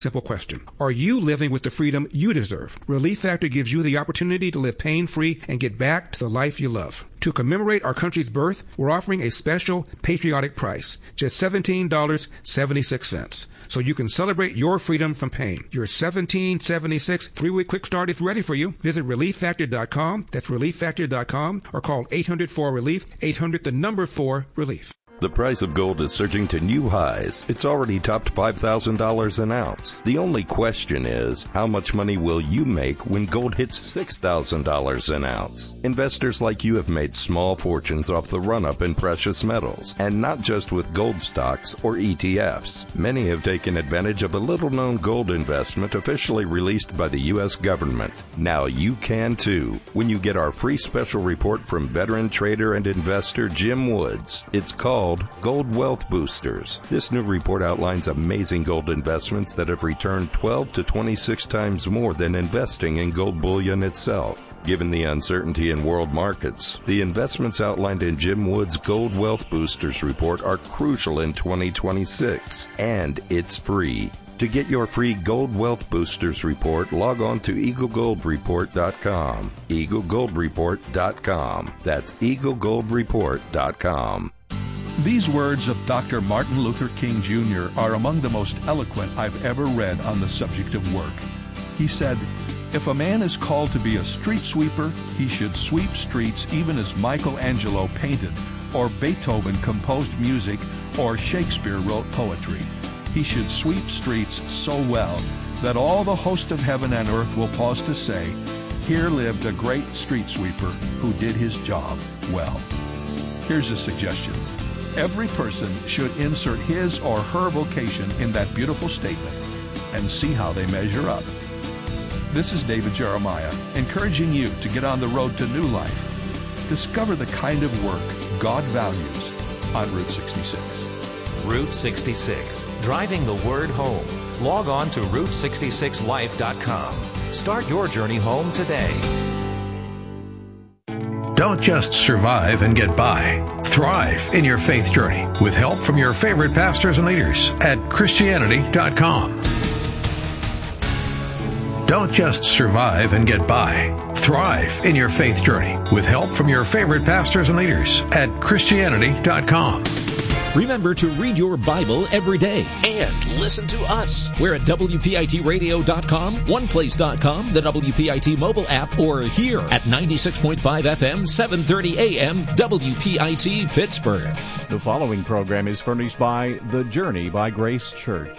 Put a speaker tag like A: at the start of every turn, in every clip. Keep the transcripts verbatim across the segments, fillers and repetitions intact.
A: Simple question. Are you living with the freedom you deserve? Relief Factor gives you the opportunity to live pain-free and get back to the life you love. To commemorate our country's birth, we're offering a special patriotic price, just seventeen dollars and seventy-six cents. So you can celebrate your freedom from pain. Your seventeen dollars and seventy-six cents three-week quick start is ready for you. Visit relief factor dot com. That's relief factor dot com, or call eight hundred four relief, eight hundred the number four relief.
B: The price of gold is surging to new highs. It's already topped five thousand dollars an ounce. The only question is, how much money will you make when gold hits six thousand dollars an ounce? Investors like you have made small fortunes off the run-up in precious metals, and not just with gold stocks or E T Fs. Many have taken advantage of a little-known gold investment officially released by the U S government. Now you can too, when you get our free special report from veteran trader and investor Jim Woods. It's called Gold Wealth Boosters. This new report outlines amazing gold investments that have returned twelve to twenty-six times more than investing in gold bullion itself. Given the uncertainty in world markets, the investments outlined in Jim Wood's Gold Wealth Boosters report are crucial in twenty twenty-six, and it's free. To get your free Gold Wealth Boosters report, log on to eagle gold report dot com. eagle gold report dot com. That's eagle gold report dot com.
C: These words of Doctor Martin Luther King Junior are among the most eloquent I've ever read on the subject of work. He said, "If a man is called to be a street sweeper, he should sweep streets even as Michelangelo painted, or Beethoven composed music, or Shakespeare wrote poetry. He should sweep streets so well that all the host of heaven and earth will pause to say, 'Here lived a great street sweeper who did his job well.'" Here's a suggestion. Every person should insert his or her vocation in that beautiful statement and see how they measure up. This is David Jeremiah, encouraging you to get on the road to new life. Discover the kind of work God values on Route sixty-six.
D: Route sixty-six, driving the word home. Log on to route sixty-six life dot com. Start your journey home today.
E: Don't just survive and get by. Thrive in your faith journey with help from your favorite pastors and leaders at Christianity dot com. Don't just survive and get by. Thrive in your faith journey with help from your favorite pastors and leaders at Christianity dot com.
F: Remember to read your Bible every day and listen to us. We're at W P I T radio dot com, one place dot com, the W P I T mobile app, or here at ninety-six point five F M, seven thirty A M, W P I T Pittsburgh.
G: The following program is furnished by The Journey by Grace Church.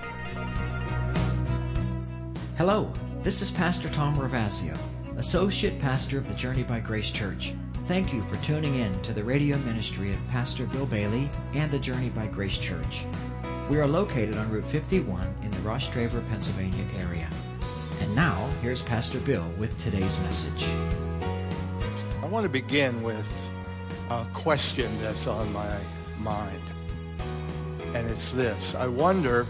H: Hello, this is Pastor Tom Ravasio, Associate Pastor of The Journey by Grace Church. Thank you for tuning in to the radio ministry of Pastor Bill Bailey and The Journey by Grace Church. We are located on Route fifty-one in the Rostraver, Pennsylvania area. And now, here's Pastor Bill with today's message.
I: I want to begin with a question that's on my mind. And it's this. I wonder,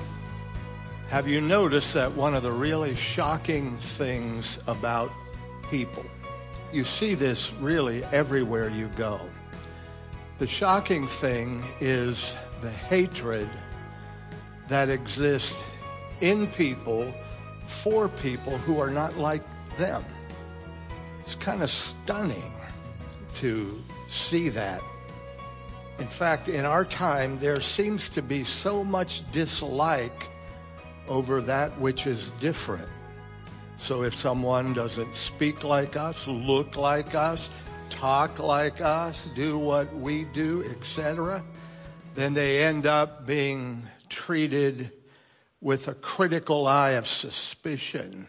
I: have you noticed that one of the really shocking things about people, you see this really everywhere you go. The shocking thing is the hatred that exists in people for people who are not like them. It's kind of stunning to see that. In fact, in our time, there seems to be so much dislike over that which is different. So if someone doesn't speak like us, look like us, talk like us, do what we do, et cetera, then they end up being treated with a critical eye of suspicion.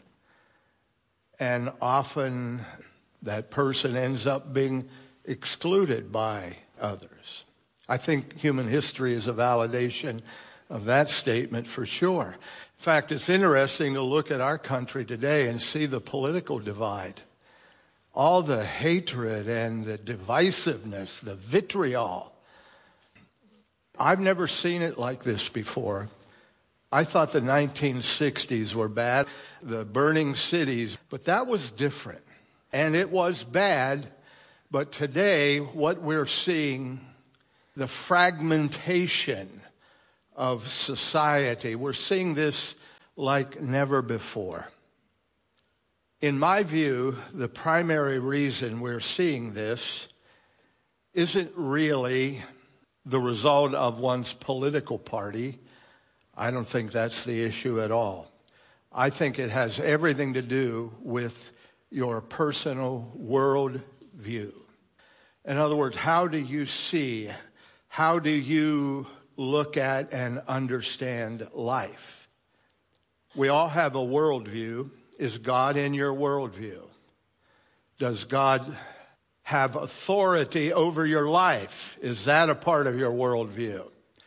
I: And often that person ends up being excluded by others. I think human history is a validation of that statement for sure. In fact, it's interesting to look at our country today and see the political divide. All the hatred and the divisiveness, the vitriol. I've never seen it like this before. I thought the nineteen sixties were bad, the burning cities, but that was different. And it was bad, but today what we're seeing, the fragmentation of society. We're seeing this like never before. In my view, the primary reason we're seeing this isn't really the result of one's political party. I don't think that's the issue at all. I think it has everything to do with your personal world view. In other words, how do you see, how do you look at and understand life? We all have a worldview. Is God in your worldview? Does God have authority over your life? Is that a part of your worldview?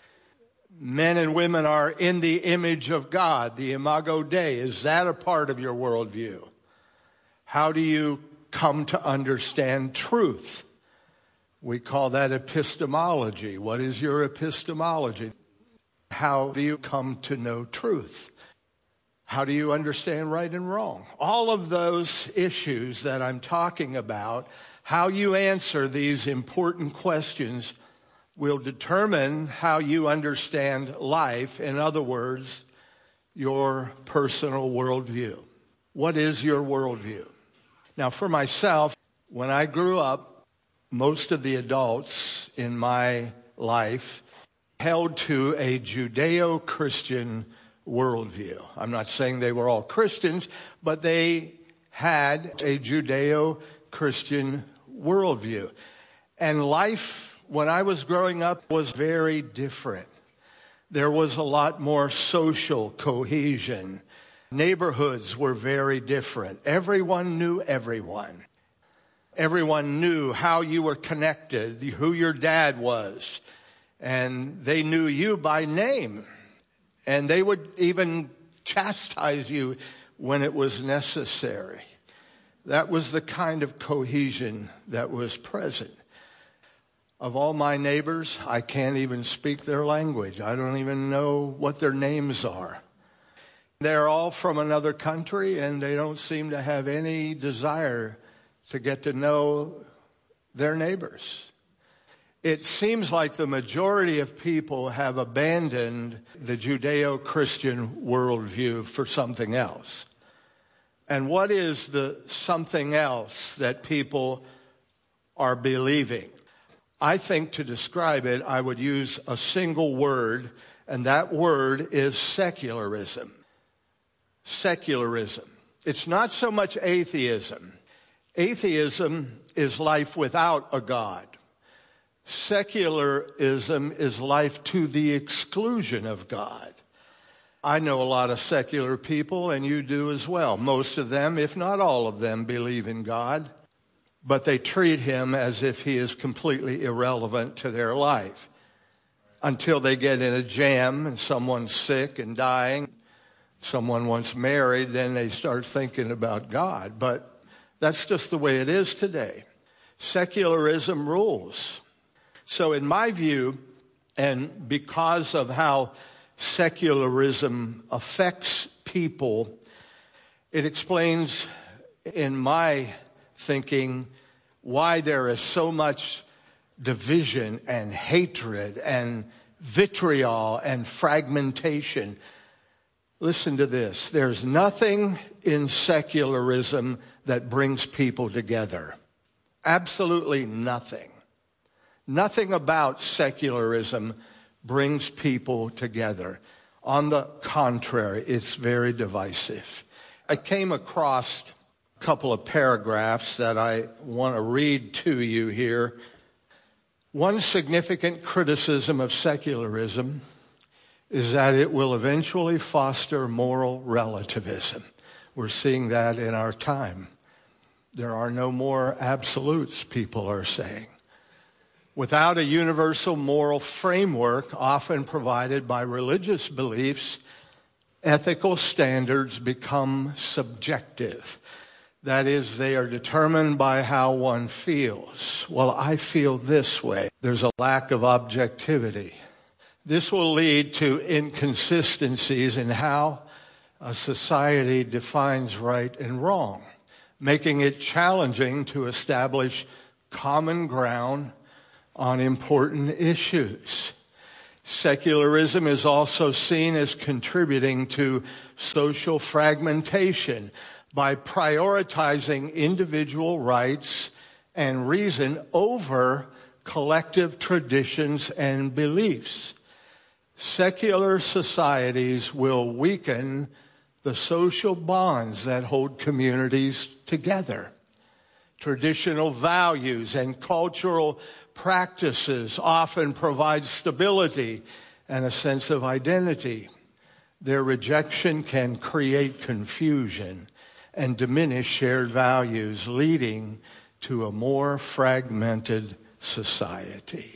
I: Men and women are in the image of God, the Imago Dei. Is that a part of your worldview? How do you come to understand truth? We call that epistemology. What is your epistemology? How do you come to know truth? How do you understand right and wrong? All of those issues that I'm talking about, how you answer these important questions will determine how you understand life. In other words, your personal worldview. What is your worldview? Now, for myself, when I grew up, most of the adults in my life held to a Judeo-Christian worldview. I'm not saying they were all Christians, but they had a Judeo-Christian worldview. And life, when I was growing up, was very different. There was a lot more social cohesion. Neighborhoods were very different. Everyone knew everyone. Everyone knew how you were connected, who your dad was, and they knew you by name. And they would even chastise you when it was necessary. That was the kind of cohesion that was present. Of all my neighbors, I can't even speak their language. I don't even know what their names are. They're all from another country, and they don't seem to have any desire to get to know their neighbors. It seems like the majority of people have abandoned the Judeo-Christian worldview for something else. And what is the something else that people are believing? I think to describe it, I would use a single word, and that word is secularism. Secularism. It's not so much atheism. Atheism is life without a God. Secularism is life to the exclusion of God. I know a lot of secular people, and you do as well. Most of them, if not all of them, believe in God, but they treat him as if he is completely irrelevant to their life until they get in a jam and someone's sick and dying. Someone wants married, then they start thinking about God. But that's just the way it is today. Secularism rules. So in my view, and because of how secularism affects people, it explains, in my thinking, why there is so much division and hatred and vitriol and fragmentation. Listen to this. There's nothing in secularism that brings people together. Absolutely nothing. Nothing about secularism brings people together. On the contrary, it's very divisive. I came across a couple of paragraphs that I want to read to you here. One significant criticism of secularism is that it will eventually foster moral relativism. We're seeing that in our time. There are no more absolutes, people are saying. Without a universal moral framework often provided by religious beliefs, ethical standards become subjective. That is, they are determined by how one feels. Well, I feel this way. There's a lack of objectivity. This will lead to inconsistencies in how a society defines right and wrong, making it challenging to establish common ground on important issues. Secularism is also seen as contributing to social fragmentation by prioritizing individual rights and reason over collective traditions and beliefs. Secular societies will weaken the social bonds that hold communities together. Traditional values and cultural practices often provide stability and a sense of identity. Their rejection can create confusion and diminish shared values, leading to a more fragmented society.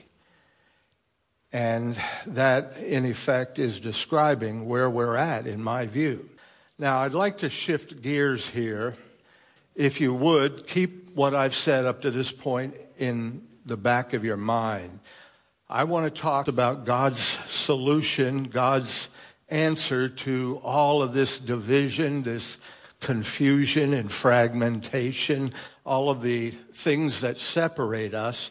I: And that, in effect, is describing where we're at, in my view. Now, I'd like to shift gears here. If you would, keep what I've said up to this point in the back of your mind. I want to talk about God's solution, God's answer to all of this division, this confusion and fragmentation, all of the things that separate us.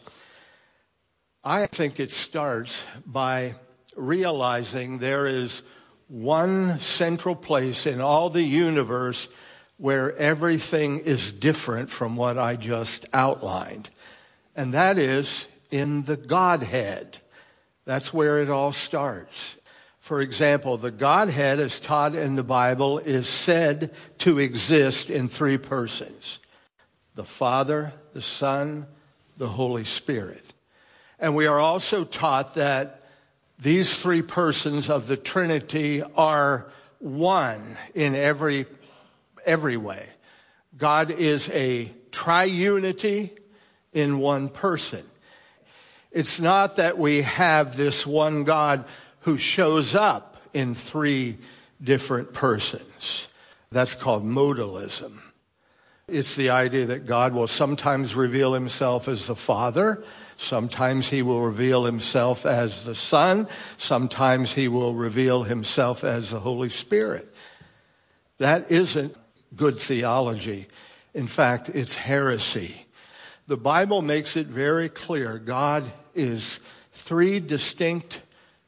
I: I think it starts by realizing there is one central place in all the universe where everything is different from what I just outlined. And that is in the Godhead. That's where it all starts. For example, the Godhead, as taught in the Bible, is said to exist in three persons: the Father, the Son, the Holy Spirit. And we are also taught that these three persons of the Trinity are one in every, every way. God is a triunity in one person. It's not that we have this one God who shows up in three different persons. That's called modalism. It's the idea that God will sometimes reveal himself as the Father, sometimes he will reveal himself as the Son, sometimes he will reveal himself as the Holy Spirit. That isn't good theology. In fact, it's heresy. The Bible makes it very clear God is three distinct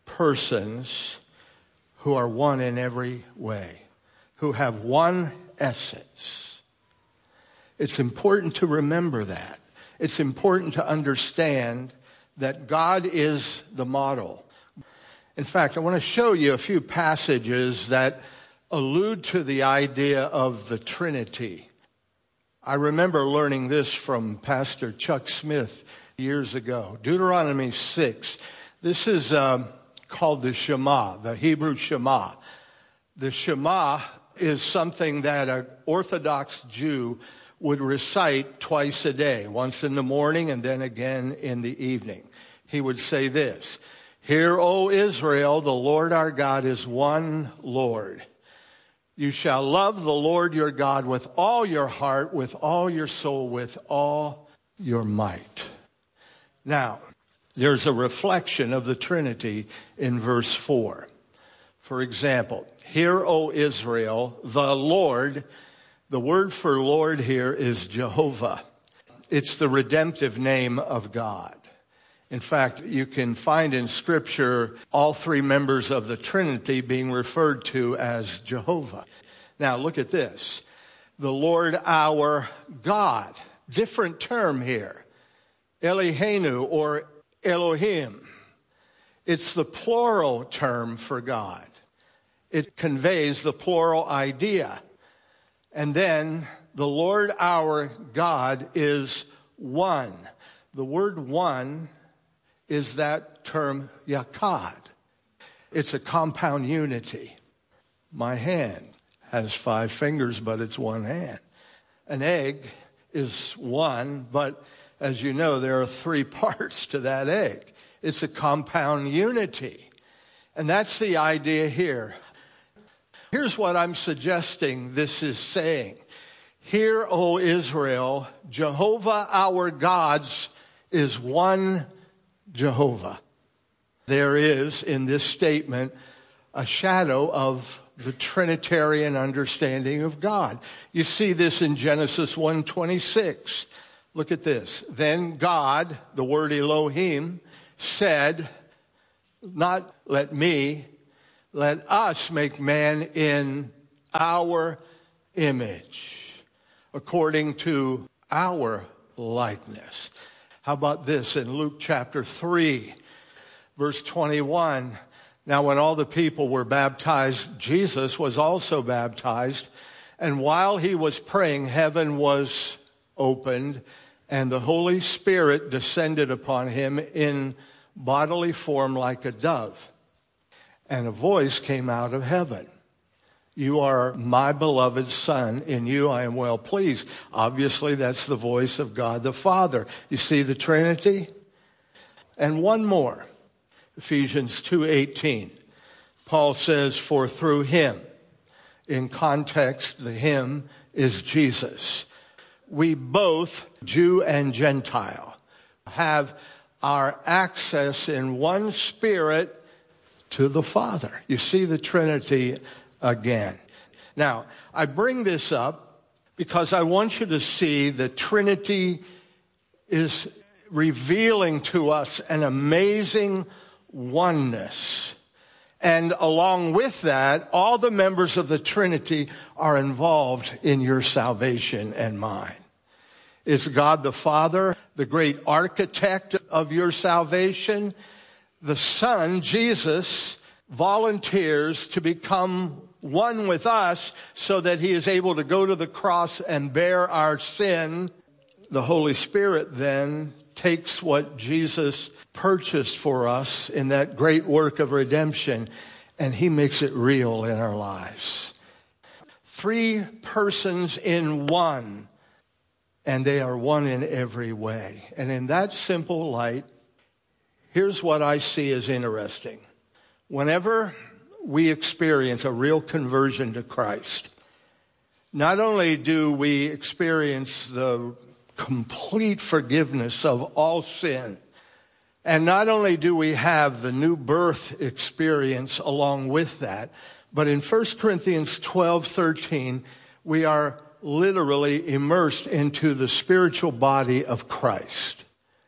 I: persons who are one in every way, who have one essence. It's important to remember that. It's important to understand that God is the model. In fact, I want to show you a few passages that allude to the idea of the Trinity. I remember learning this from Pastor Chuck Smith years ago. Deuteronomy six. This is uh, called the Shema, the Hebrew Shema. The Shema is something that an Orthodox Jew would recite twice a day, once in the morning and then again in the evening. He would say this: "Hear, O Israel, the Lord our God is one Lord. You shall love the Lord your God with all your heart, with all your soul, with all your might." Now, there's a reflection of the Trinity in verse four. For example, "Hear, O Israel, the Lord." The word for Lord here is Jehovah. It's the redemptive name of God. In fact, you can find in Scripture all three members of the Trinity being referred to as Jehovah. Now, look at this. The Lord our God. Different term here. Eloheinu or Elohim. It's the plural term for God. It conveys the plural idea. And then the Lord our God is one. The word one is that term yakad. It's a compound unity. My hand has five fingers, but it's one hand. An egg is one, but as you know, there are three parts to that egg. It's a compound unity. And that's the idea here. Here's what I'm suggesting this is saying. Hear, O Israel, Jehovah our gods is one Jehovah. There is in this statement a shadow of the Trinitarian understanding of God. You see this in Genesis one twenty-six. Look at this. Then God, the word Elohim, said, Not let me, let us make man in our image, according to our likeness. How about this in Luke chapter three, verse twenty-one? Now when all the people were baptized, Jesus was also baptized. And while he was praying, heaven was opened, and the Holy Spirit descended upon him in bodily form like a dove. And a voice came out of heaven. You are my beloved Son. In you I am well pleased. Obviously, that's the voice of God the Father. You see the Trinity? And one more. Ephesians two eighteen. Paul says, for through him, in context, the him is Jesus. We both, Jew and Gentile, have our access in one Spirit to the Father. You see the Trinity again. Now, I bring this up because I want you to see the Trinity is revealing to us an amazing oneness. And along with that, all the members of the Trinity are involved in your salvation and mine. It's God the Father, the great architect of your salvation. The Son, Jesus, volunteers to become one with us so that he is able to go to the cross and bear our sin. The Holy Spirit then takes what Jesus purchased for us in that great work of redemption, and he makes it real in our lives. Three persons in one, and they are one in every way. And in that simple light, here's what I see as interesting. Whenever we experience a real conversion to Christ, not only do we experience the complete forgiveness of all sin, and not only do we have the new birth experience along with that, but in First Corinthians twelve thirteen, we are literally immersed into the spiritual body of Christ.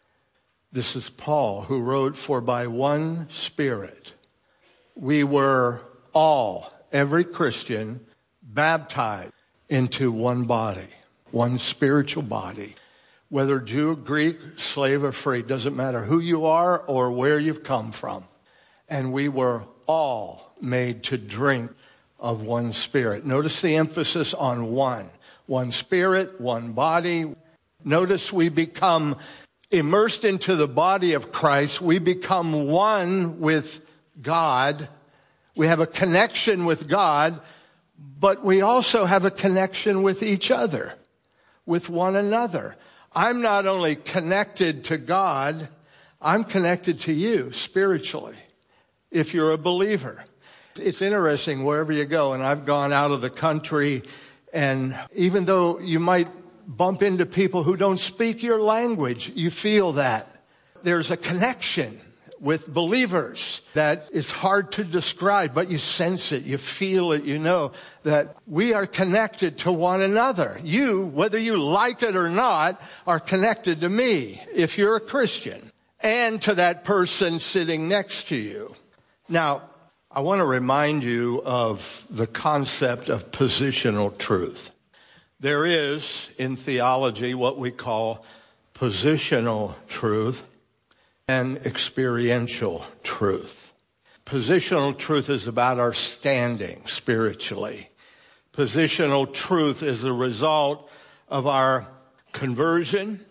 I: This is Paul who wrote, for by one Spirit we were all, every Christian, baptized into one body, one spiritual body. Whether Jew, Greek, slave, or free, doesn't matter who you are or where you've come from. And we were all made to drink of one Spirit. Notice the emphasis on one. One Spirit, one body. Notice we become immersed into the body of Christ. We become one with God. We have a connection with God, but we also have a connection with each other, with one another. I'm not only connected to God, I'm connected to you spiritually, if you're a believer. It's interesting wherever you go, and I've gone out of the country, and even though you might bump into people who don't speak your language, you feel that. There's a connection with believers that is hard to describe, but you sense it, you feel it, you know that we are connected to one another. You, whether you like it or not, are connected to me if you're a Christian, and to that person sitting next to you. Now, I want to remind you of the concept of positional truth. There is, in theology, what we call positional truth and experiential truth. Positional truth is about our standing spiritually. Positional truth is the result of our conversion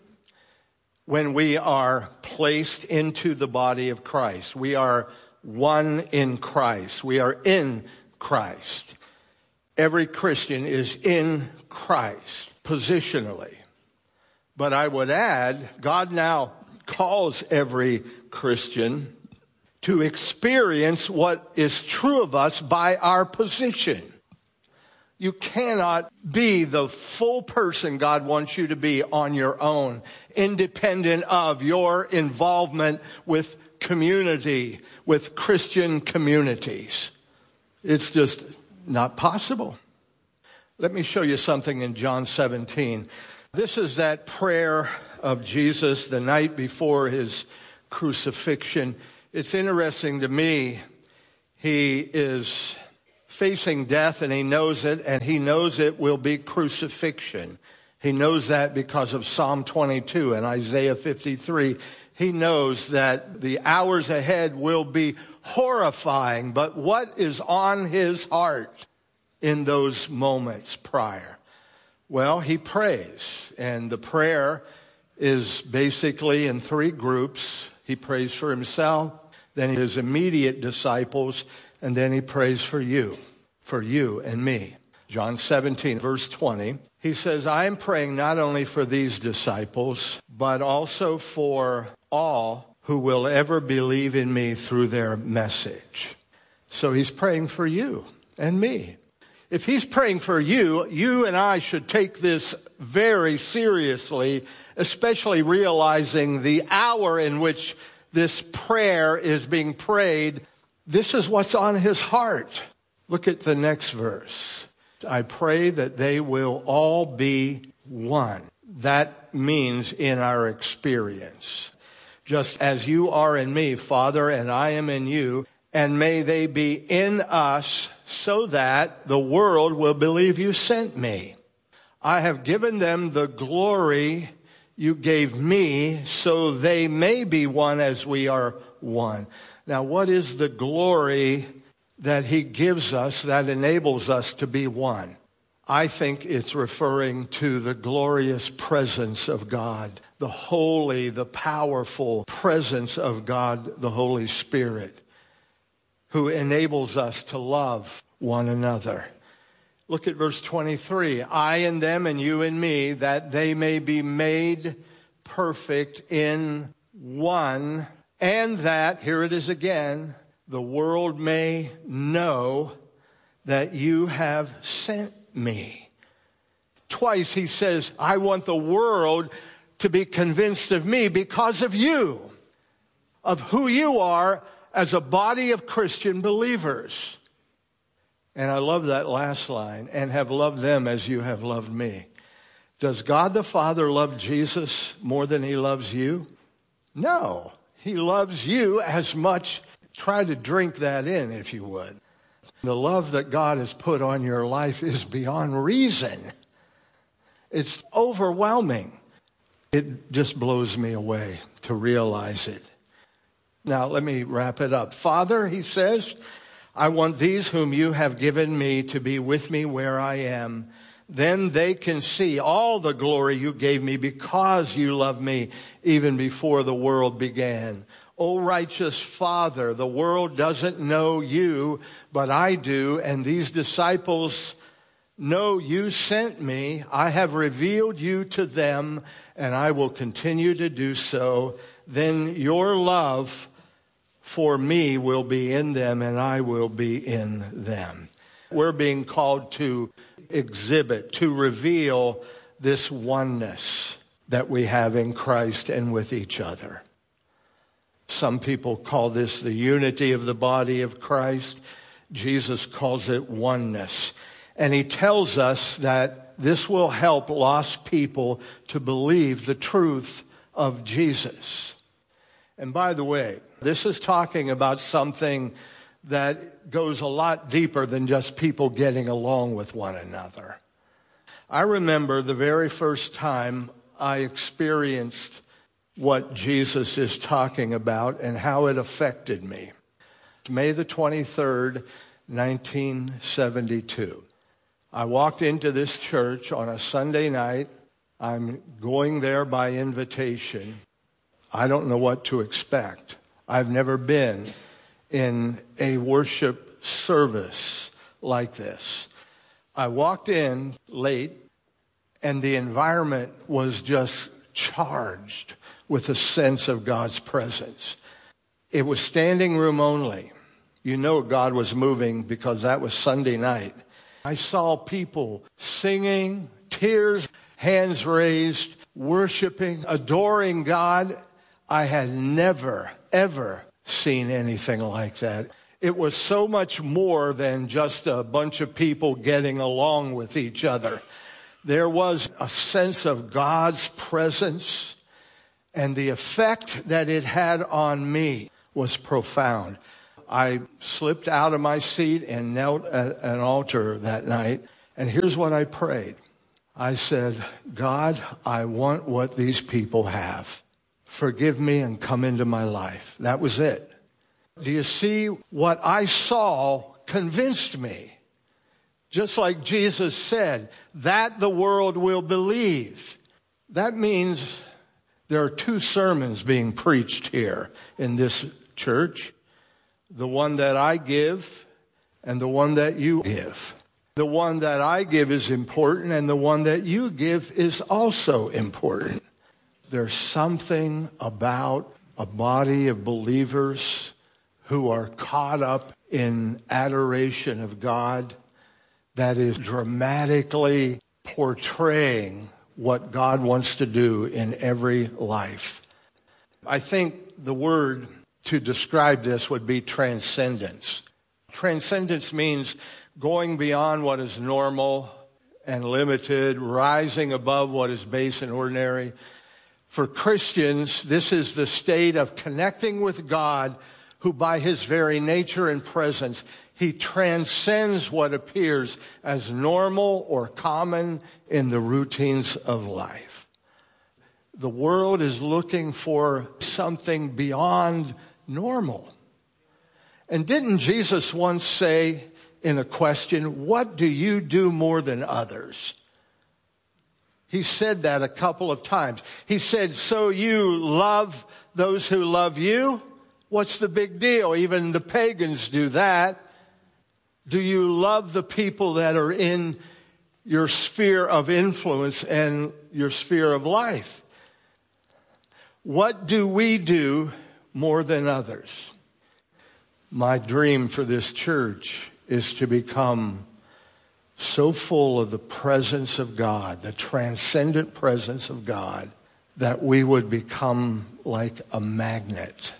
I: when we are placed into the body of Christ. We are one in Christ. We are in Christ. Every Christian is in Christ positionally. But I would add, God now calls every Christian to experience what is true of us by our position. You cannot be the full person God wants you to be on your own, independent of your involvement with community, with Christian communities. It's just not possible. Let me show you something in John seventeen. This is that prayer of Jesus the night before his crucifixion. It's interesting to me, he is facing death and he knows it, and he knows it will be crucifixion. He knows that because of Psalm twenty-two and Isaiah fifty-three. He knows that the hours ahead will be horrifying, but what is on his heart in those moments prior? Well, he prays, and the prayer is basically in three groups. He prays for himself, then his immediate disciples, and then he prays for you, for you and me. John seventeen, verse twenty, he says, I am praying not only for these disciples, but also for all who will ever believe in me through their message. So he's praying for you and me. If he's praying for you, you and I should take this very seriously, especially realizing the hour in which this prayer is being prayed. This is what's on his heart. Look at the next verse. I pray that they will all be one. That means in our experience. Just as you are in me, Father, and I am in you, and may they be in us so that the world will believe you sent me. I have given them the glory you gave me so they may be one as we are one. Now, what is the glory that he gives us that enables us to be one? I think it's referring to the glorious presence of God, the holy, the powerful presence of God, the Holy Spirit, who enables us to love one another. Look at verse twenty-three. I in them and you in me, that they may be made perfect in one, and that, here it is again, the world may know that you have sent me. Twice he says, I want the world to be convinced of me because of you, of who you are as a body of Christian believers. And I love that last line, and have loved them as you have loved me. Does God the Father love Jesus more than he loves you? No. He loves you as much. Try to drink that in, if you would. The love that God has put on your life is beyond reason. It's overwhelming. It just blows me away to realize it. Now, let me wrap it up. Father, he says, I want these whom you have given me to be with me where I am. Then they can see all the glory you gave me because you loved me even before the world began. O righteous Father, the world doesn't know you, but I do, and these disciples know you sent me. I have revealed you to them, and I will continue to do so. Then your love for me will be in them, and I will be in them. We're being called to exhibit, to reveal this oneness that we have in Christ and with each other. Some people call this the unity of the body of Christ. Jesus calls it oneness. And he tells us that this will help lost people to believe the truth of Jesus. And by the way, this is talking about something that goes a lot deeper than just people getting along with one another. I remember the very first time I experienced what Jesus is talking about and how it affected me. May the twenty-third, nineteen seventy-two. I walked into this church on a Sunday night. I'm going there by invitation. I don't know what to expect. I've never been in a worship service like this. I walked in late, and the environment was just charged with a sense of God's presence. It was standing room only. You know God was moving because that was Sunday night. I saw people singing, tears, hands raised, worshiping, adoring God. I had never, ever seen anything like that. It was so much more than just a bunch of people getting along with each other. There was a sense of God's presence, and the effect that it had on me was profound. I slipped out of my seat and knelt at an altar that night, and here's what I prayed. I said, God, I want what these people have. Forgive me and come into my life. That was it. Do you see what I saw convinced me? Just like Jesus said, that the world will believe. That means there are two sermons being preached here in this church. The one that I give and the one that you give. The one that I give is important, and the one that you give is also important. There's something about a body of believers who are caught up in adoration of God that is dramatically portraying what God wants to do in every life. I think the word to describe this would be transcendence. Transcendence means going beyond what is normal and limited, rising above what is base and ordinary. For Christians, this is the state of connecting with God, who by his very nature and presence, he transcends what appears as normal or common in the routines of life. The world is looking for something beyond normal. And didn't Jesus once say in a question, what do you do more than others? He said that a couple of times. He said, so you love those who love you? What's the big deal? Even the pagans do that. Do you love the people that are in your sphere of influence and your sphere of life? What do we do more than others? My dream for this church is to become so full of the presence of God, the transcendent presence of God, that we would become like a magnet,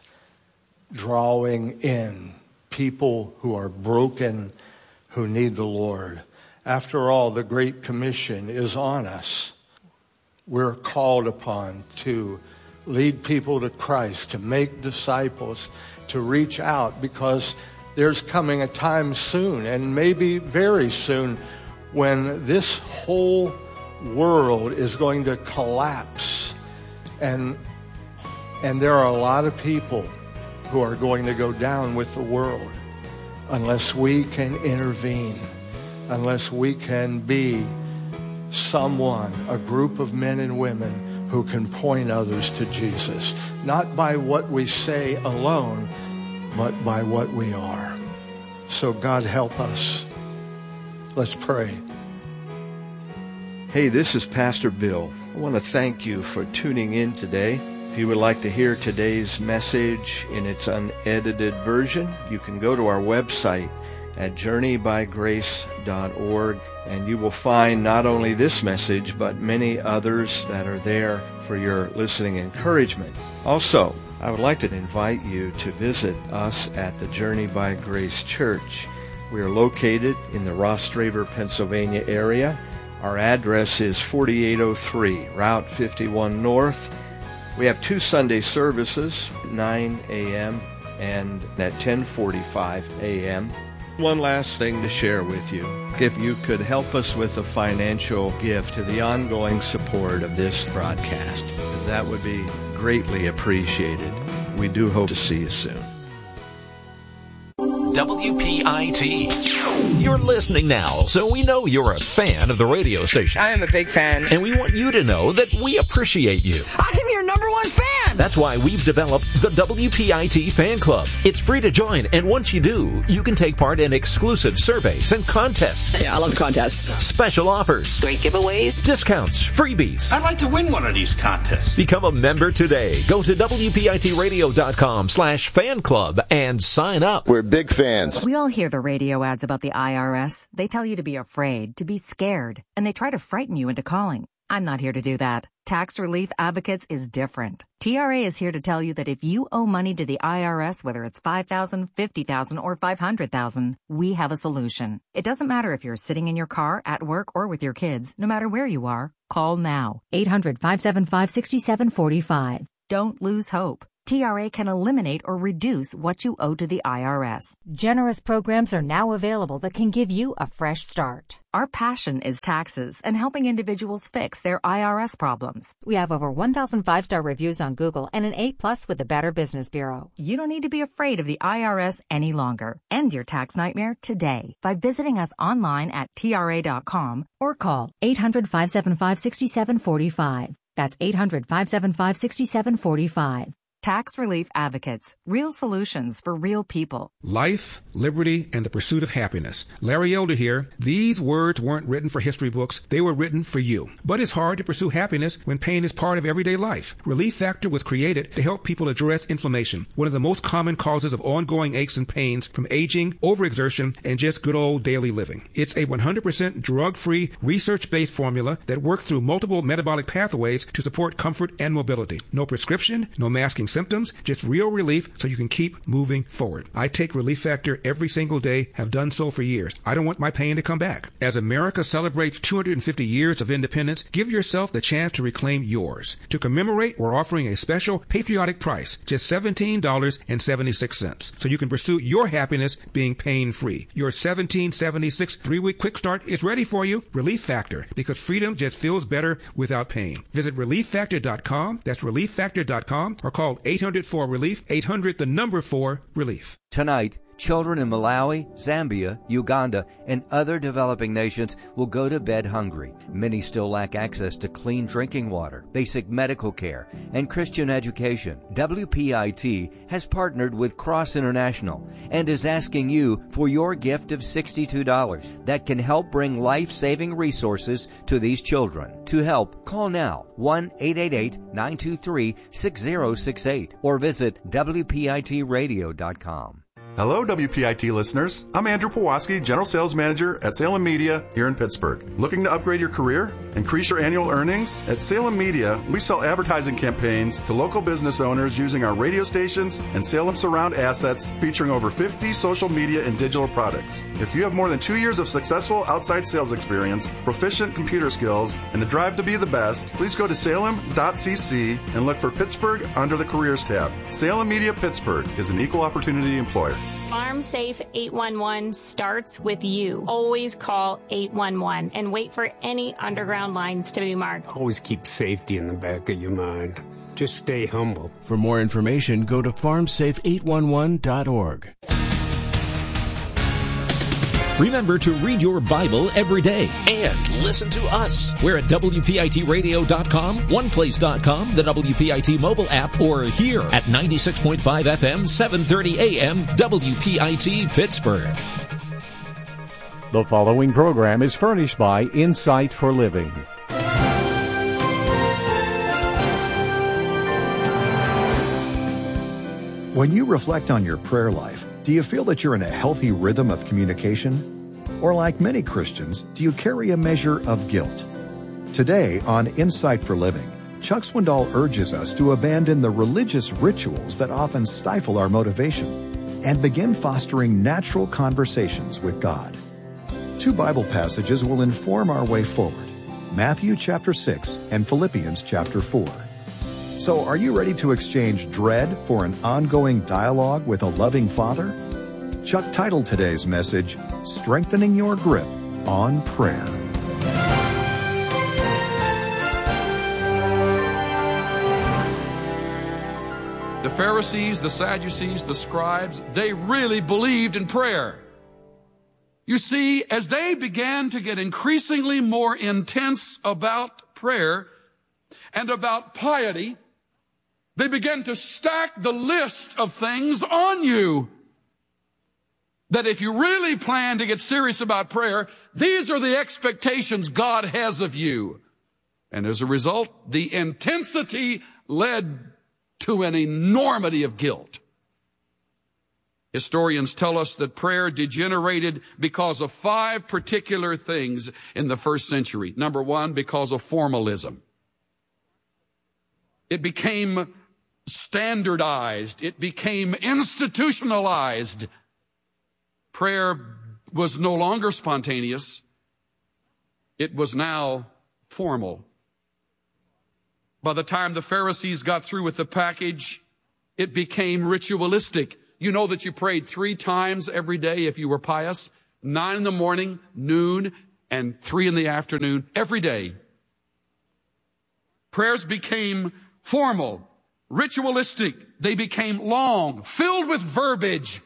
I: drawing in people who are broken, who need the Lord. After all, the Great Commission is on us. We're called upon to lead people to Christ, to make disciples, to reach out, because there's coming a time soon, and maybe very soon, when this whole world is going to collapse. And, and there are a lot of people who are going to go down with the world unless we can intervene, unless we can be someone, a group of men and women who can point others to Jesus, not by what we say alone, but by what we are. So God help us. Let's pray. Hey, this is Pastor Bill. I want to thank you for tuning in today. If you would like to hear today's message in its unedited version, you can go to our website at journey by grace dot org, and you will find not only this message, but many others that are there for your listening encouragement. Also, I would like to invite you to visit us at the Journey by Grace Church. We are located in the Rostraver, Pennsylvania area. Our address is forty-eight oh three Route fifty-one North. We have two Sunday services, nine a.m. and at ten forty-five a.m. One last thing to share with you. If you could help us with a financial gift to the ongoing support of this broadcast, that would be greatly appreciated. We do hope to see you soon.
F: W P I T. You're listening now, so we know you're a fan of the radio station.
J: I am a big fan.
F: And we want you to know that we appreciate you.
J: I'm your number one fan!
F: That's why we've developed the W P I T Fan Club. It's free to join, and once you do, you can take part in exclusive surveys and contests.
J: Yeah, I love contests.
F: Special offers.
J: Great giveaways.
F: Discounts. Freebies.
K: I'd like to win one of these contests.
F: Become a member today. Go to W P I T radio dot com slash fan club and sign up.
L: We're big fans.
M: We all hear the radio ads about the I R S. They tell you to be afraid, to be scared, and they try to frighten you into calling. I'm not here to do that. Tax Relief Advocates is different. T R A is here to tell you that if you owe money to the I R S, whether it's five thousand dollars, fifty thousand dollars, or five hundred thousand dollars, we have a solution. It doesn't matter if you're sitting in your car, at work, or with your kids. No matter where you are, call now. eight hundred, five seven five, six seven four five. Don't lose hope. T R A can eliminate or reduce what you owe to the I R S.
L: Generous programs are now available that can give you a fresh start.
M: Our passion is taxes and helping individuals fix their I R S problems.
L: We have over one thousand five-star reviews on Google and an A plus with the Better Business Bureau.
M: You don't need to be afraid of the I R S any longer. End your tax nightmare today by visiting us online at T R A dot com or call
L: eight hundred, five seven five, six seven four five. That's eight hundred, five seven five, six seven four five.
M: Tax Relief Advocates. Real solutions for real people.
A: Life, liberty, and the pursuit of happiness. Larry Elder here. These words weren't written for history books. They were written for you. But it's hard to pursue happiness when pain is part of everyday life. Relief Factor was created to help people address inflammation, one of the most common causes of ongoing aches and pains from aging, overexertion, and just good old daily living. It's a one hundred percent drug-free, research-based formula that works through multiple metabolic pathways to support comfort and mobility. No prescription, no masking symptoms, just real relief so you can keep moving forward. I take Relief Factor every single day, have done so for years. I don't want my pain to come back. As America celebrates two hundred fifty years of independence, give yourself the chance to reclaim yours. To commemorate, we're offering a special patriotic price, just seventeen dollars and seventy-six cents, so you can pursue your happiness being pain-free. Your seventeen seventy-six three-week quick start is ready for you. Relief Factor, because freedom just feels better without pain. Visit relief factor dot com. That's relief factor dot com, or call eight hundred four relief, eight hundred the number four relief.
N: Tonight, children in Malawi, Zambia, Uganda, and other developing nations will go to bed hungry. Many still lack access to clean drinking water, basic medical care, and Christian education. W P I T has partnered with Cross International and is asking you for your gift of sixty-two dollars that can help bring life-saving resources to these children. To help, call now one eight eight eight, nine two three, six zero six eight or visit W P I T radio dot com.
O: Hello, W P I T listeners. I'm Andrew Pawlowski, General Sales Manager at Salem Media here in Pittsburgh. Looking to upgrade your career? Increase your annual earnings? At Salem Media, we sell advertising campaigns to local business owners using our radio stations and Salem Surround assets featuring over fifty social media and digital products. If you have more than two years of successful outside sales experience, proficient computer skills, and a drive to be the best, please go to salem dot c c and look for Pittsburgh under the Careers tab. Salem Media Pittsburgh is an equal opportunity employer.
P: Farm Safe eight one one starts with you. Always call eight one one and wait for any underground lines to be marked.
Q: Always keep safety in the back of your mind. Just stay humble.
R: For more information, go to farm safe eight one one dot org.
F: Remember to read your Bible every day and listen to us. We're at W P I T radio dot com, one place dot com, the W P I T mobile app, or here at ninety-six point five F M, seven thirty A M, W P I T Pittsburgh.
G: The following program is furnished by Insight for Living.
S: When you reflect on your prayer life, do you feel that you're in a healthy rhythm of communication? Or like many Christians, do you carry a measure of guilt? Today on Insight for Living, Chuck Swindoll urges us to abandon the religious rituals that often stifle our motivation and begin fostering natural conversations with God. Two Bible passages will inform our way forward, Matthew chapter six and Philippians chapter four. So are you ready to exchange dread for an ongoing dialogue with a loving Father? Chuck titled today's message, Strengthening Your Grip on Prayer.
T: The Pharisees, the Sadducees, the scribes, they really believed in prayer. You see, as they began to get increasingly more intense about prayer and about piety, they began to stack the list of things on you. That if you really plan to get serious about prayer, these are the expectations God has of you. And as a result, the intensity led to an enormity of guilt. Historians tell us that prayer degenerated because of five particular things in the first century. Number one, because of formalism. It became standardized. It became institutionalized. Prayer was no longer spontaneous. It was now formal. By the time the Pharisees got through with the package, it became ritualistic. You know that you prayed three times every day if you were pious. Nine in the morning, noon, and three in the afternoon, every day. Prayers became formal, ritualistic. They became long, filled with verbiage.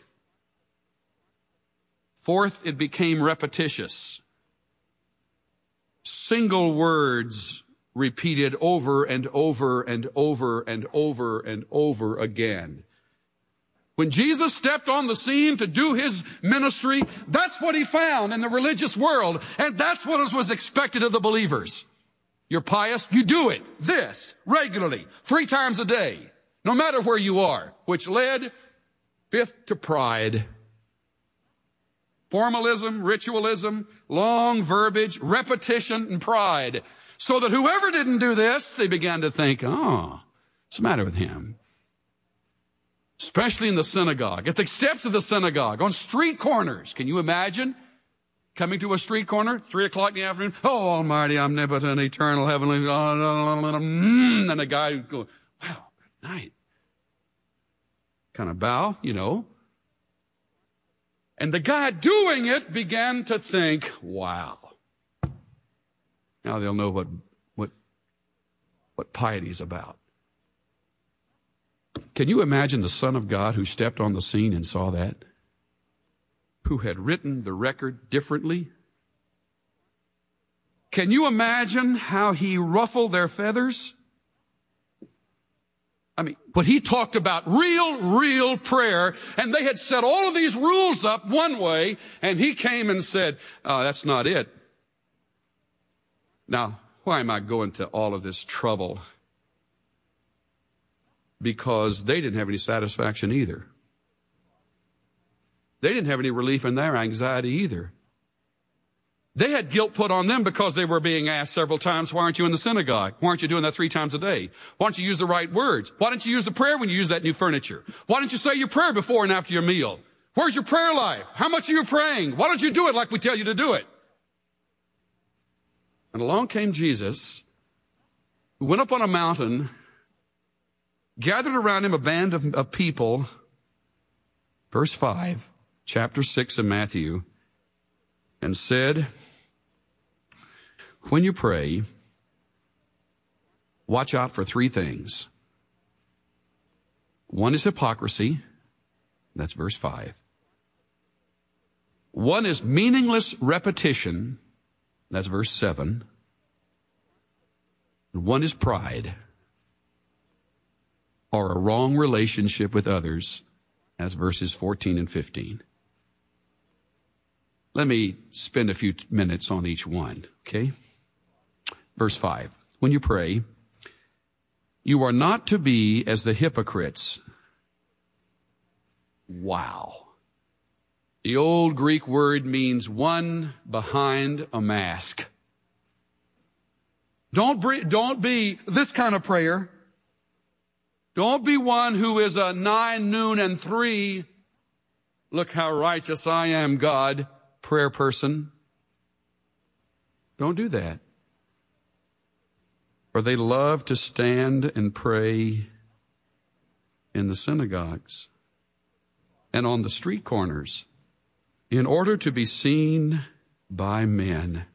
T: Fourth, it became repetitious. Single words repeated over and over and over and over and over again. When Jesus stepped on the scene to do his ministry, that's what he found in the religious world, and that's what was expected of the believers. You're pious, you do it, this, regularly, three times a day, no matter where you are, which led, fifth, to pride. Formalism, ritualism, long verbiage, repetition, and pride. So that whoever didn't do this, they began to think, oh, what's the matter with him? Especially in the synagogue, at the steps of the synagogue, on street corners. Can you imagine coming to a street corner, three o'clock in the afternoon? Oh, almighty, omnipotent, eternal, heavenly, mm, and a guy who goes, wow, good night. Kind of bow, you know. And the guy doing it began to think, wow. Now they'll know what, what, what piety is about. Can you imagine the Son of God who stepped on the scene and saw that? Who had written the record differently? Can you imagine how he ruffled their feathers? I mean, but he talked about real, real prayer, and they had set all of these rules up one way, and he came and said, oh, that's not it. Now, why am I going to all of this trouble? Because they didn't have any satisfaction either. They didn't have any relief in their anxiety either. They had guilt put on them because they were being asked several times, why aren't you in the synagogue? Why aren't you doing that three times a day? Why don't you use the right words? Why don't you use the prayer when you use that new furniture? Why don't you say your prayer before and after your meal? Where's your prayer life? How much are you praying? Why don't you do it like we tell you to do it? And along came Jesus, who went up on a mountain, gathered around him a band of, of people, verse five, chapter six of Matthew, and said, when you pray, watch out for three things. One is hypocrisy. That's verse five. One is meaningless repetition. That's verse seven. And one is pride, or a wrong relationship with others. That's verses fourteen and fifteen. Let me spend a few minutes on each one, okay? Verse five, when you pray, you are not to be as the hypocrites. Wow. The old Greek word means one behind a mask. Don't be, don't be this kind of prayer. Don't be one who is a nine, noon, and three, look how righteous I am, God, prayer person. Don't do that. For they love to stand and pray in the synagogues and on the street corners in order to be seen by men.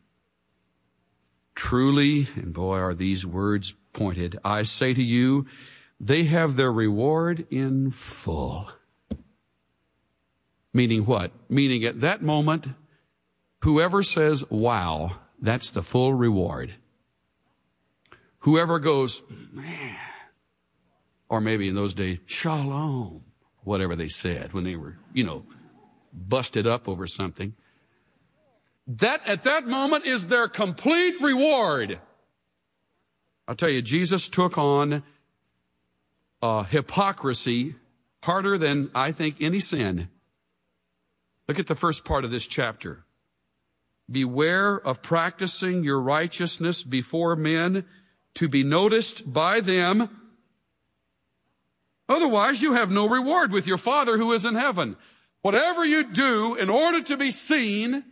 T: Truly, and boy, are these words pointed, I say to you, they have their reward in full. Meaning what? Meaning at that moment, whoever says, wow, that's the full reward. Whoever goes, man, or maybe in those days, shalom, whatever they said when they were, you know, busted up over something. That, at that moment, is their complete reward. I'll tell you, Jesus took on uh, hypocrisy harder than, I think, any sin. Look at the first part of this chapter. Beware of practicing your righteousness before men to be noticed by them. Otherwise, you have no reward with your Father who is in heaven. Whatever you do in order to be seen,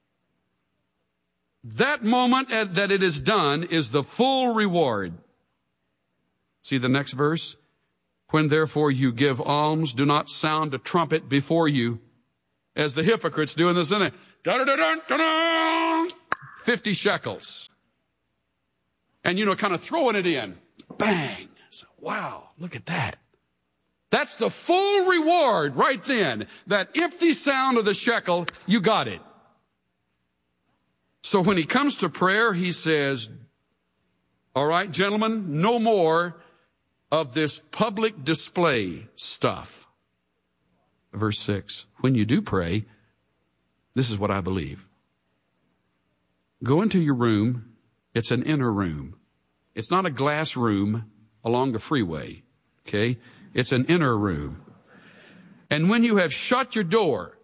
T: that moment that it is done is the full reward. See the next verse? When therefore you give alms, do not sound a trumpet before you, as the hypocrites do in the synagogue. Da-da-da-dun-dun-dun! Fifty shekels. And, you know, kind of throwing it in. Bang. So, wow, look at that. That's the full reward right then. That empty sound of the shekel, you got it. So when he comes to prayer, he says, all right, gentlemen, no more of this public display stuff. Verse six, when you do pray, this is what I believe. Go into your room. It's an inner room. It's not a glass room along the freeway, okay? It's an inner room. And when you have shut your door,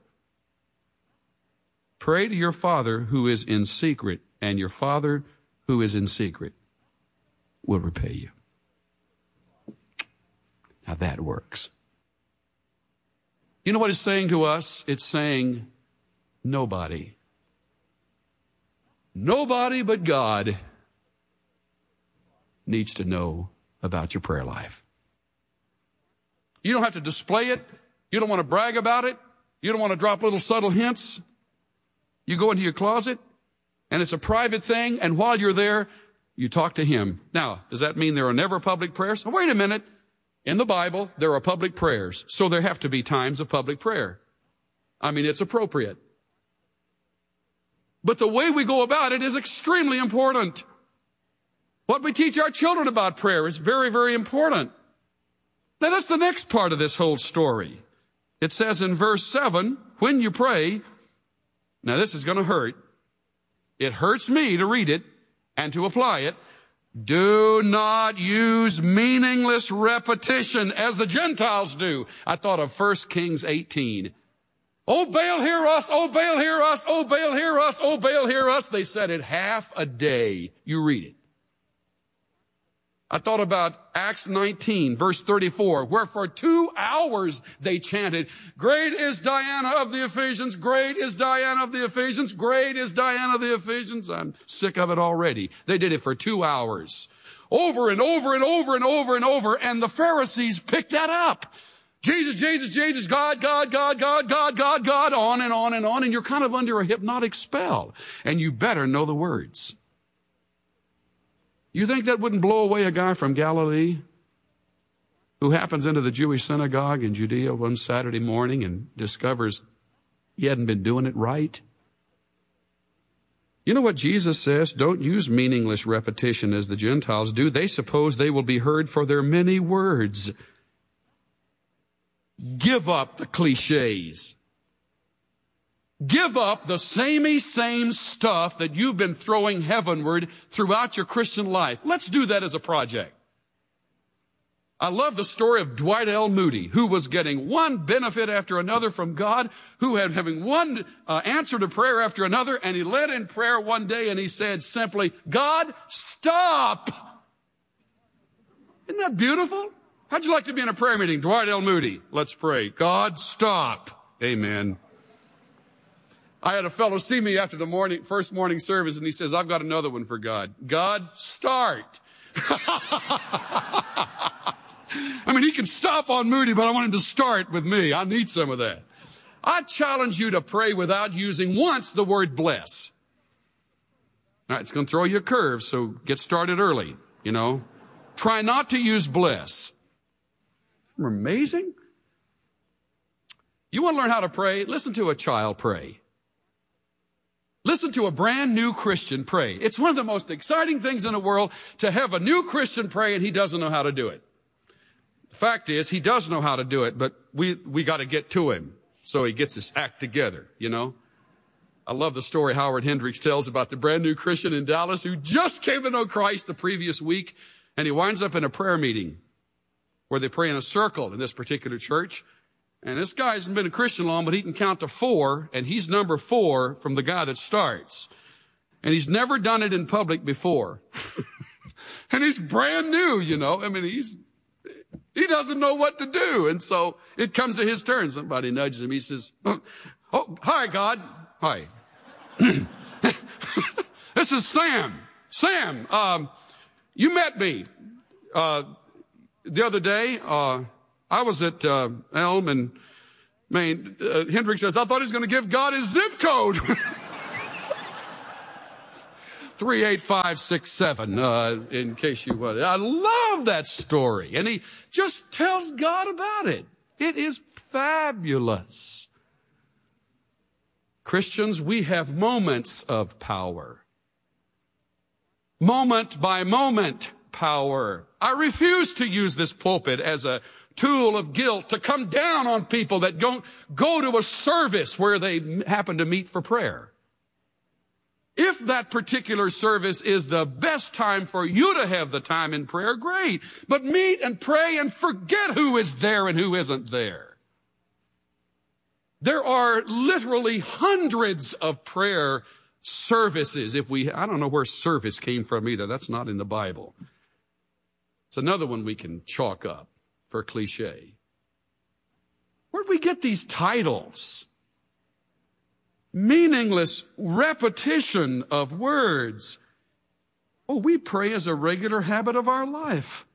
T: pray to your Father who is in secret, and your Father who is in secret will repay you. Now that works. You know what it's saying to us? It's saying nobody. Nobody but God needs to know about your prayer life. You don't have to display it. You don't want to brag about it. You don't want to drop little subtle hints. You go into your closet, and it's a private thing, and while you're there, you talk to Him. Now, does that mean there are never public prayers? Wait a minute. In the Bible, there are public prayers, so there have to be times of public prayer. I mean, it's appropriate. But the way we go about it is extremely important. What we teach our children about prayer is very, very important. Now, that's the next part of this whole story. It says in verse seven, when you pray, now this is going to hurt. It hurts me to read it and to apply it. Do not use meaningless repetition as the Gentiles do. I thought of First Kings eighteen. Oh, Baal, hear us. Oh, Baal, hear us. Oh, Baal, hear us. Oh, Baal, hear us. They said it half a day. You read it. I thought about Acts nineteen, verse thirty-four, where for two hours they chanted, great is Diana of the Ephesians, great is Diana of the Ephesians, great is Diana of the Ephesians. I'm sick of it already. They did it for two hours. Over and over and over and over and over, and the Pharisees picked that up. Jesus, Jesus, Jesus, God, God, God, God, God, God, God, on and on and on, and you're kind of under a hypnotic spell, and you better know the words. You think that wouldn't blow away a guy from Galilee who happens into the Jewish synagogue in Judea one Saturday morning and discovers he hadn't been doing it right? You know what Jesus says? Don't use meaningless repetition as the Gentiles do. They suppose they will be heard for their many words. Give up the cliches. Give up the samey same stuff that you've been throwing heavenward throughout your Christian life. Let's do that as a project. I love the story of Dwight L. Moody, who was getting one benefit after another from God, who had having one uh, answer to prayer after another, and he led in prayer one day and he said simply, God, stop! Isn't that beautiful? How'd you like to be in a prayer meeting? Dwight L. Moody, let's pray. God, stop. Amen. I had a fellow see me after the morning, first morning service, and he says, I've got another one for God. God, start. I mean, he can stop on Moody, but I want him to start with me. I need some of that. I challenge you to pray without using once the word bless. All right, it's going to throw you a curve, so get started early, you know. Try not to use bless. Amazing. You want to learn how to pray? Listen to a child pray. Listen to a brand new Christian pray. It's one of the most exciting things in the world to have a new Christian pray and he doesn't know how to do it. The fact is, he does know how to do it, but we, we got to get to him so he gets his act together, you know. I love the story Howard Hendricks tells about the brand new Christian in Dallas who just came to know Christ the previous week, and he winds up in a prayer meeting where they pray in a circle in this particular church. And this guy hasn't been a Christian long, but he can count to four, and he's number four from the guy that starts. And he's never done it in public before. And he's brand new, you know. I mean, he's, he doesn't know what to do. And so it comes to his turn. Somebody nudges him. He says, oh, oh hi, God. Hi. This is Sam. Sam, um, you met me, uh, the other day, uh, I was at uh, Elm, and man, uh, Hendrick says, I thought he was going to give God his zip code. three eight five six seven, uh, in case you want. I love that story. And he just tells God about it. It is fabulous. Christians, we have moments of power. Moment by moment power. I refuse to use this pulpit as a tool of guilt to come down on people that don't go to a service where they happen to meet for prayer. If that particular service is the best time for you to have the time in prayer, great. But meet and pray and forget who is there and who isn't there. There are literally hundreds of prayer services. If we, I don't know where service came from either. That's not in the Bible. It's another one we can chalk up for cliche. Where'd we get these titles? Meaningless repetition of words. Oh, we pray as a regular habit of our life.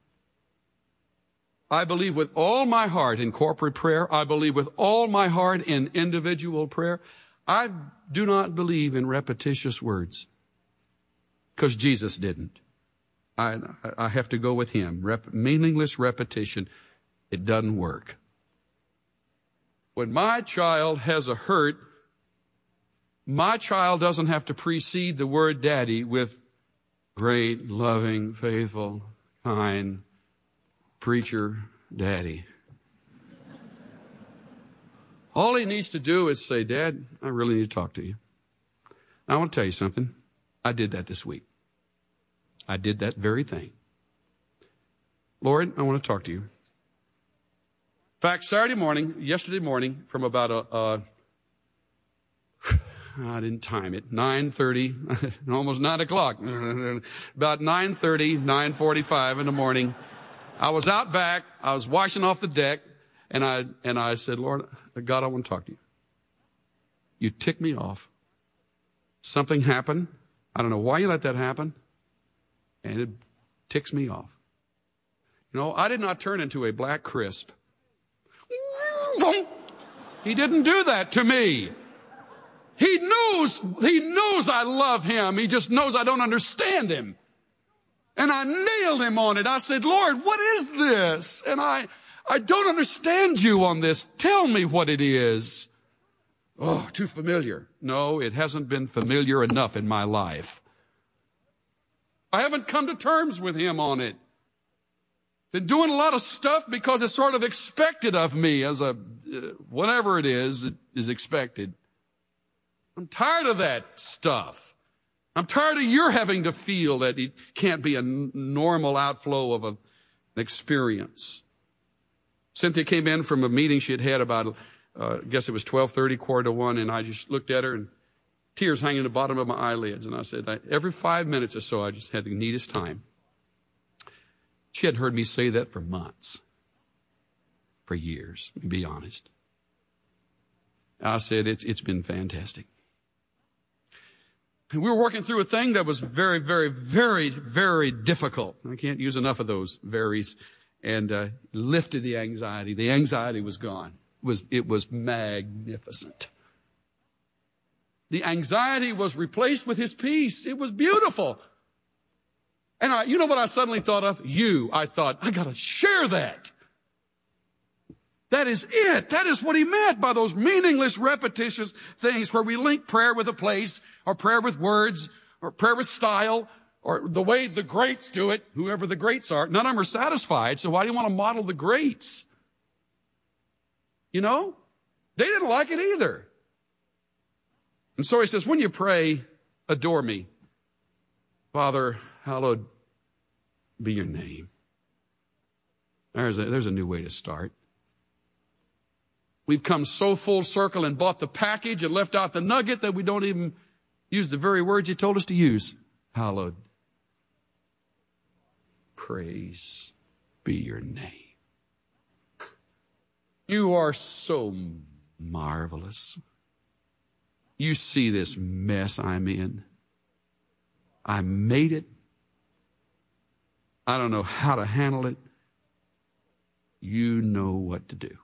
T: I believe with all my heart in corporate prayer. I believe with all my heart in individual prayer. I do not believe in repetitious words because Jesus didn't. I, I have to go with him. Rep, meaningless repetition. It doesn't work. When my child has a hurt, my child doesn't have to precede the word daddy with great, loving, faithful, kind, preacher, daddy. All he needs to do is say, Dad, I really need to talk to you. I want to tell you something. I did that this week. I did that very thing. Lord, I want to talk to you. In fact, Saturday morning, yesterday morning, from about a, a I didn't time it, nine thirty, almost nine o'clock, about nine thirty, nine forty-five in the morning, I was out back, I was washing off the deck, and I, and I said, Lord, God, I want to talk to you. You ticked me off. Something happened. I don't know why you let that happen. And it ticks me off. You know, I did not turn into a black crisp. He didn't do that to me. He knows, he knows I love him. He just knows I don't understand him. And I nailed him on it. I said, Lord, what is this? And I, I don't understand you on this. Tell me what it is. Oh, too familiar. No, it hasn't been familiar enough in my life. I haven't come to terms with him on it. Been doing a lot of stuff because it's sort of expected of me as a, uh, whatever it is, it is expected. I'm tired of that stuff. I'm tired of your having to feel that it can't be a n- normal outflow of a, an experience. Cynthia came in from a meeting she had had about, uh, I guess it was twelve thirty, quarter to one, and I just looked at her and tears hanging at the bottom of my eyelids. And I said, I, every five minutes or so, I just had the neatest time. She hadn't heard me say that for months, for years, to be honest. I said, it's, it's been fantastic. And we were working through a thing that was very, very, very, very difficult. I can't use enough of those veries. And uh, lifted the anxiety. The anxiety was gone. It was, it was magnificent. The anxiety was replaced with his peace. It was beautiful. And I, you know what I suddenly thought of? You. I thought, I got to share that. That is it. That is what he meant by those meaningless, repetitious things where we link prayer with a place, or prayer with words, or prayer with style, or the way the greats do it, whoever the greats are. None of them are satisfied, so why do you want to model the greats? You know? They didn't like it either. And so he says, when you pray, adore me. Father, hallowed be your name. There's a, there's a new way to start. We've come so full circle and bought the package and left out the nugget that we don't even use the very words you told us to use. Hallowed. Praise be your name. You are so marvelous. You see this mess I'm in. I made it. I don't know how to handle it. you know what to do.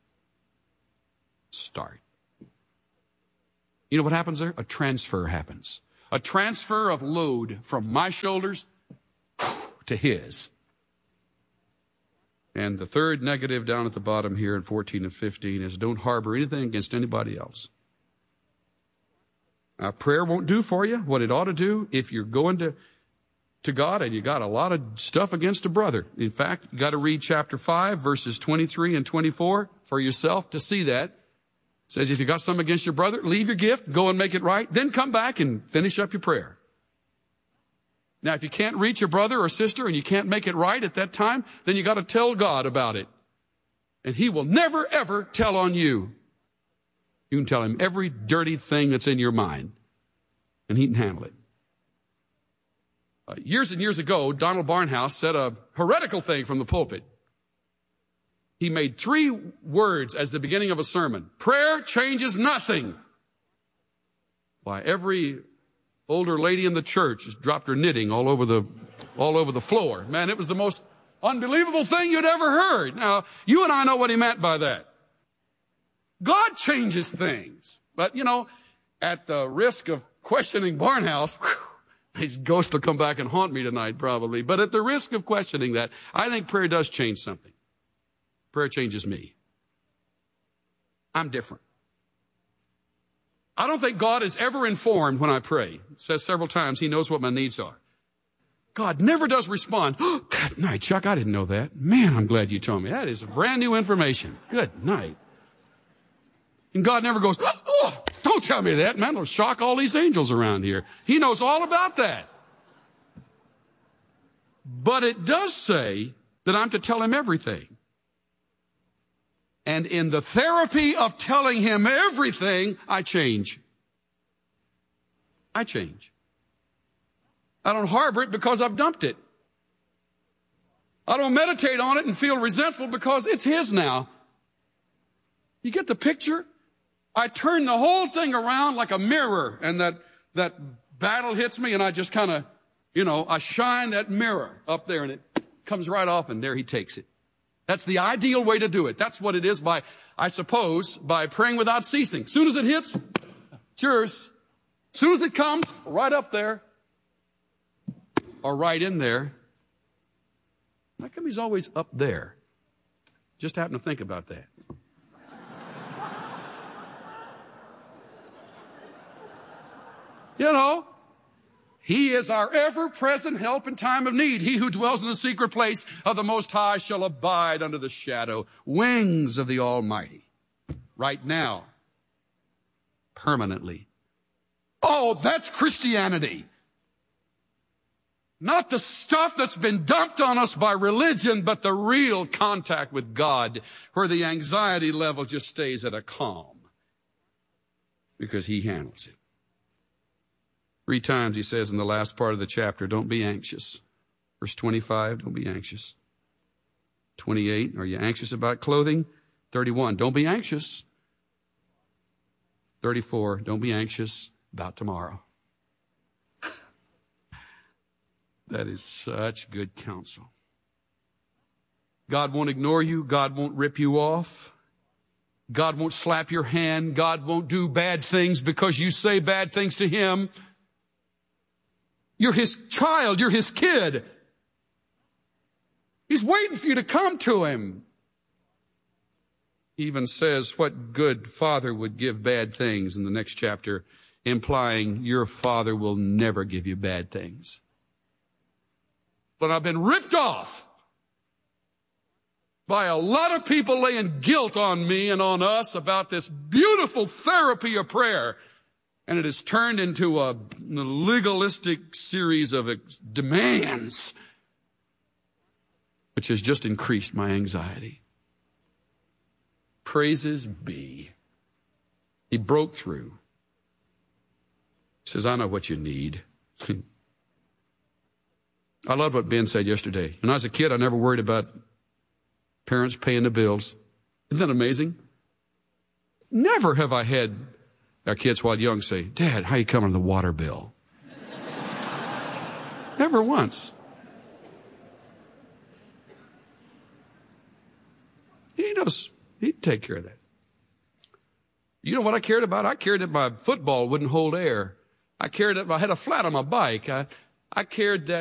T: Start. You know what happens there? A transfer happens. A transfer of load from my shoulders to his. And the third negative down at the bottom here in fourteen and fifteen is don't harbor anything against anybody else. Now, prayer won't do for you what it ought to do if you're going to, to God and you got a lot of stuff against a brother. In fact, you got to read chapter five, verses twenty-three and twenty-four for yourself to see that. It says if you got something against your brother, leave your gift, go and make it right, then come back and finish up your prayer. Now, if you can't reach your brother or sister and you can't make it right at that time, then you got to tell God about it. And he will never, ever tell on you. You can tell him every dirty thing that's in your mind, and he can handle it. Uh, years and years ago, Donald Barnhouse said a heretical thing from the pulpit. He made three words as the beginning of a sermon. Prayer changes nothing. Why, every older lady in the church just dropped her knitting all over the, all over the floor. Man, it was the most unbelievable thing you'd ever heard. Now, you and I know what he meant by that. God changes things. But, you know, at the risk of questioning Barnhouse, whew, his ghost will come back and haunt me tonight probably. But at the risk of questioning that, I think prayer does change something. Prayer changes me. I'm different. I don't think God is ever informed when I pray. It says several times he knows what my needs are. God never does respond. Oh, good night, Chuck. I didn't know that. Man, I'm glad you told me. That is brand new information. Good night. And God never goes, oh, don't tell me that. Man, it'll shock all these angels around here. He knows all about that. But it does say that I'm to tell him everything. And in the therapy of telling him everything, I change. I change. I don't harbor it because I've dumped it. I don't meditate on it and feel resentful because it's his now. You get the picture? I turn the whole thing around like a mirror, and that, that battle hits me, and I just kind of, you know, I shine that mirror up there, and it comes right off, and there he takes it. That's the ideal way to do it. That's what it is by, I suppose, by praying without ceasing. As soon as it hits, it's yours. As soon as it comes, right up there, or right in there. How come he's always up there? Just happen to think about that. You know, he is our ever-present help in time of need. He who dwells in the secret place of the Most High shall abide under the shadow, wings of the Almighty. Right now. Permanently. Oh, that's Christianity. Not the stuff that's been dumped on us by religion, but the real contact with God, where the anxiety level just stays at a calm. Because he handles it. Three times he says in the last part of the chapter, don't be anxious. Verse twenty-five, don't be anxious. twenty-eight, are you anxious about clothing? thirty-one, don't be anxious. thirty-four, don't be anxious about tomorrow. That is such good counsel. God won't ignore you. God won't rip you off. God won't slap your hand. God won't do bad things because you say bad things to him. You're his child. You're his kid. He's waiting for you to come to him. He even says, what good father would give bad things in the next chapter, implying your father will never give you bad things. But I've been ripped off by a lot of people laying guilt on me and on us about this beautiful therapy of prayer. And it has turned into a legalistic series of demands, which has just increased my anxiety. Praises be. He broke through. He says, I know what you need. I love what Ben said yesterday. When I was a kid, I never worried about parents paying the bills. Isn't that amazing? Never have I had our kids while young say, Dad, how you coming to the water bill? Never once. knows. He'd take care of that. You know what I cared about? I cared that my football wouldn't hold air. I cared that I had a flat on my bike. I, I cared that